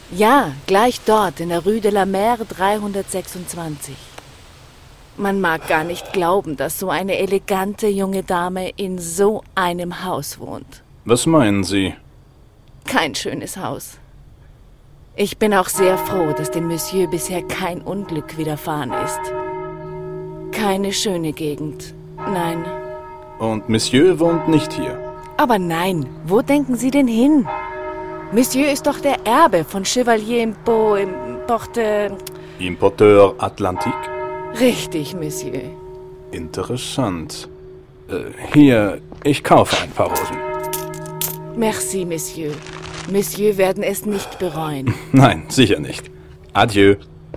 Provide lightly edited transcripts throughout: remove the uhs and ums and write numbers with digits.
Ja, gleich dort, in der Rue de la Mer 326. Man mag gar nicht glauben, dass so eine elegante junge Dame in so einem Haus wohnt. Was meinen Sie? Kein schönes Haus. Ich bin auch sehr froh, dass dem Monsieur bisher kein Unglück widerfahren ist. Keine schöne Gegend, nein. Und Monsieur wohnt nicht hier? Aber nein, wo denken Sie denn hin? Monsieur ist doch der Erbe von Chevalier Importeur Atlantique? Richtig, Monsieur. Interessant. Hier, ich kaufe ein paar Rosen. Merci, Monsieur. Monsieur werden es nicht bereuen. Nein, sicher nicht. Adieu.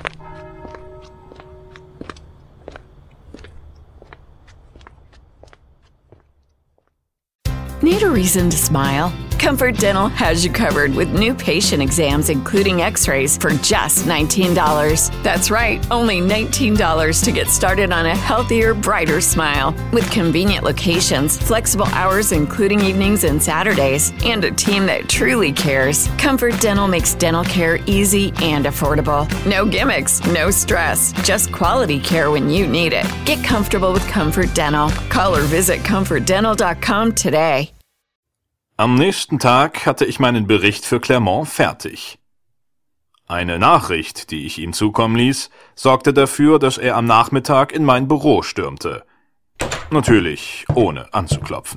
Need a reason to smile? Comfort Dental has you covered with new patient exams, including x-rays, for just $19. That's right, only $19 to get started on a healthier, brighter smile. With convenient locations, flexible hours including evenings and Saturdays, and a team that truly cares, Comfort Dental makes dental care easy and affordable. No gimmicks, no stress, just quality care when you need it. Get comfortable with Comfort Dental. Call or visit comfortdental.com today. Am nächsten Tag hatte ich meinen Bericht für Clermont fertig. Eine Nachricht, die ich ihm zukommen ließ, sorgte dafür, dass er am Nachmittag in mein Büro stürmte. Natürlich ohne anzuklopfen.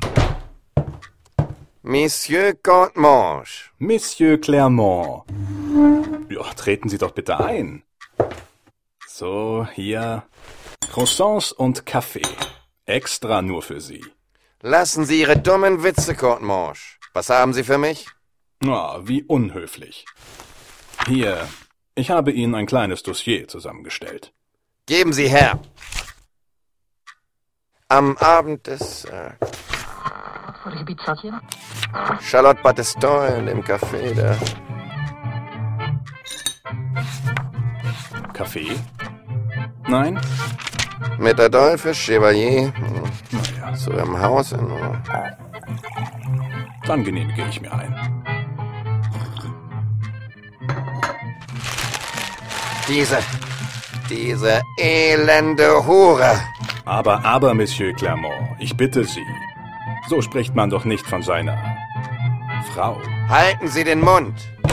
Monsieur Courtemanche. Monsieur Clermont. Ja, treten Sie doch bitte ein. So, hier. Croissants und Kaffee. Extra nur für Sie. Lassen Sie Ihre dummen Witze, Courtemanche. Was haben Sie für mich? Ah, wie unhöflich. Hier, ich habe Ihnen ein kleines Dossier zusammengestellt. Geben Sie her. Am Abend des Charlotte Battistone in dem Café da. Kaffee? Nein? Mit Adolphe Chevalier. Naja, Zu Ihrem Haus in... dann genehmige ich mir ein. Diese elende Hure. Aber, Monsieur Clermont, ich bitte Sie. So spricht man doch nicht von seiner Frau. Halten Sie den Mund.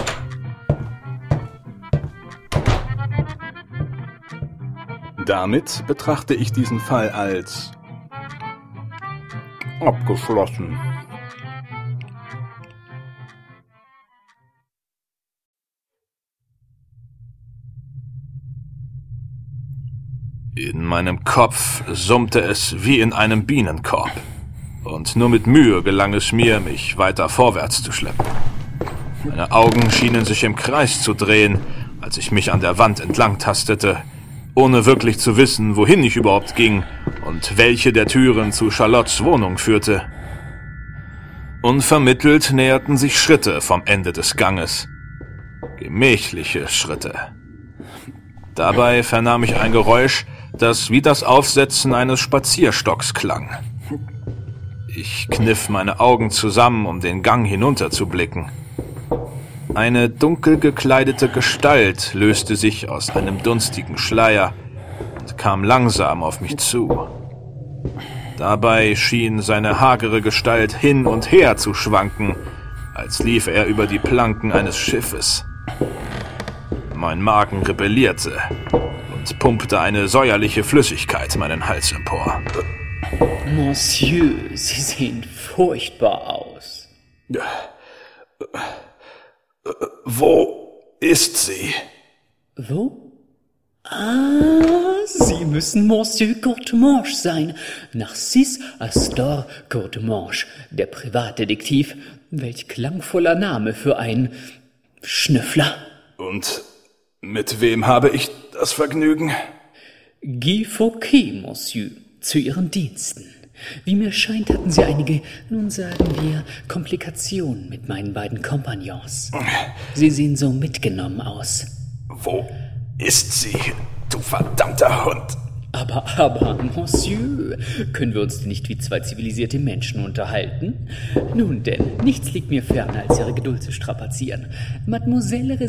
Damit betrachte ich diesen Fall als abgeschlossen. In meinem Kopf summte es wie in einem Bienenkorb. Und nur mit Mühe gelang es mir, mich weiter vorwärts zu schleppen. Meine Augen schienen sich im Kreis zu drehen, als ich mich an der Wand entlang tastete, ohne wirklich zu wissen, wohin ich überhaupt ging und welche der Türen zu Charlottes Wohnung führte. Unvermittelt näherten sich Schritte vom Ende des Ganges. Gemächliche Schritte. Dabei vernahm ich ein Geräusch, das wie das Aufsetzen eines Spazierstocks klang. Ich kniff meine Augen zusammen, um den Gang hinunterzublicken. Eine dunkel gekleidete Gestalt löste sich aus einem dunstigen Schleier und kam langsam auf mich zu. Dabei schien seine hagere Gestalt hin und her zu schwanken, als lief er über die Planken eines Schiffes. Mein Magen rebellierte und pumpte eine säuerliche Flüssigkeit meinen Hals empor. Monsieur, Sie sehen furchtbar aus. Wo ist sie? Wo? Ah, Sie müssen Monsieur Courtemanche sein. Narcisse Astor Courtemanche, der Privatdetektiv. Welch klangvoller Name für einen Schnüffler. Und mit wem habe ich das Vergnügen? Guy Fawkes, Monsieur, zu Ihren Diensten. Wie mir scheint, hatten Sie einige, nun sagen wir, Komplikationen mit meinen beiden Kompagnons. Sie sehen so mitgenommen aus. Wo ist sie, du verdammter Hund? Aber, Monsieur, können wir uns denn nicht wie zwei zivilisierte Menschen unterhalten? Nun denn, nichts liegt mir ferner, als Ihre Geduld zu strapazieren. Mademoiselle